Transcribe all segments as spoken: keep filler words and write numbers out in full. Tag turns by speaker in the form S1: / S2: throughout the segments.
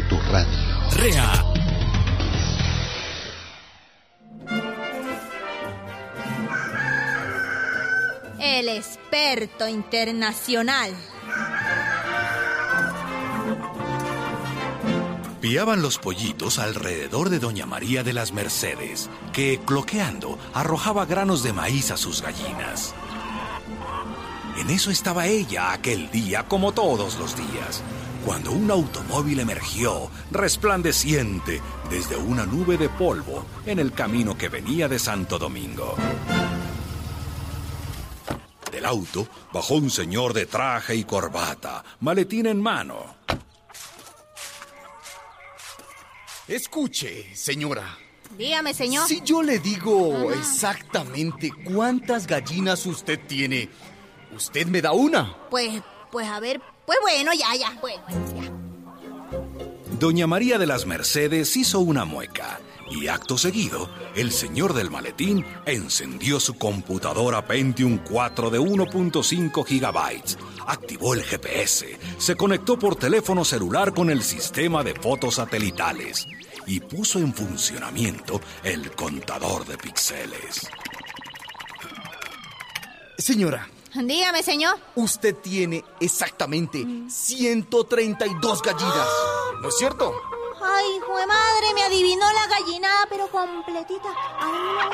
S1: tu radio.
S2: Rea.
S3: El experto internacional.
S2: Piaban los pollitos alrededor de doña María de las Mercedes, que, cloqueando, arrojaba granos de maíz a sus gallinas. En eso estaba ella aquel día, como todos los días, cuando un automóvil emergió, resplandeciente, desde una nube de polvo, en el camino que venía de Santo Domingo. Del auto bajó un señor de traje y corbata, maletín en mano.
S4: Escuche, señora.
S3: Dígame, señor.
S4: Si yo le digo
S3: Ajá.
S4: exactamente cuántas gallinas usted tiene, ¿usted me da una?
S3: Pues, pues a ver, pues bueno, ya, ya, bueno, ya.
S2: Doña María de las Mercedes hizo una mueca y acto seguido, el señor del maletín encendió su computadora Pentium cuatro de uno punto cinco gigabytes, activó el G P S, se conectó por teléfono celular con el sistema de fotos satelitales y puso en funcionamiento el contador de píxeles.
S4: Señora,
S3: Dígame, señor.
S4: usted tiene exactamente ciento treinta y dos gallinas, ¿no es cierto?
S3: Ay, hijo de madre, me adivinó la gallinada, pero completita. Ay,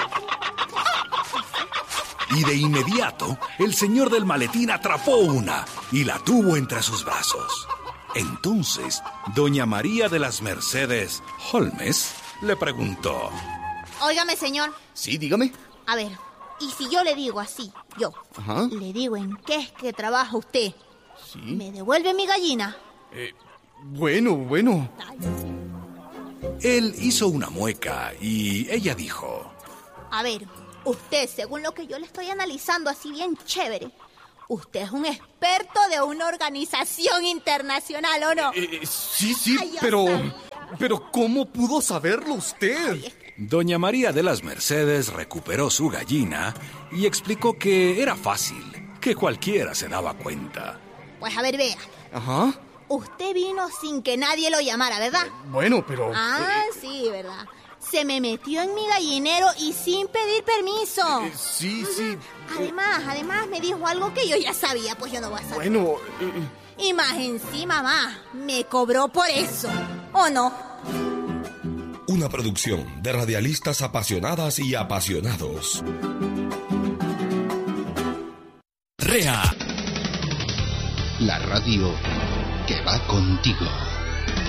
S2: Y de inmediato, el señor del maletín atrapó una y la tuvo entre sus brazos. Entonces, doña María de las Mercedes Holmes le preguntó:
S3: óigame, señor.
S4: Sí, dígame.
S3: A ver, y si yo le digo así, yo,
S4: Ajá.
S3: le digo en qué es que trabaja usted,
S4: Sí.
S3: ¿me devuelve mi gallina?
S4: Eh, bueno, bueno.
S3: Ay,
S2: Él hizo una mueca y ella dijo:
S3: a ver, usted, según lo que yo le estoy analizando así bien chévere, usted es un experto de una organización internacional, ¿o no?
S4: Eh, sí, sí,
S3: Ay, ya
S4: pero...
S3: sabe.
S4: Pero ¿cómo pudo saberlo usted?
S2: Doña María de las Mercedes recuperó su gallina y explicó que era fácil, que cualquiera se daba cuenta.
S3: Pues a ver, vea,
S4: Ajá.
S3: usted vino sin que nadie lo llamara, ¿verdad?
S4: Bueno, pero...
S3: Ah, sí, ¿verdad? Se me metió en mi gallinero y sin pedir permiso.
S4: eh, sí, sí.
S3: Además, además me dijo algo que yo ya sabía, pues yo no voy a saber.
S4: Bueno... eh,
S3: Y más encima, más, me cobró por eso, ¿o no?
S5: Una producción de radialistas apasionadas y apasionados.
S2: Rea.
S1: La radio que va contigo.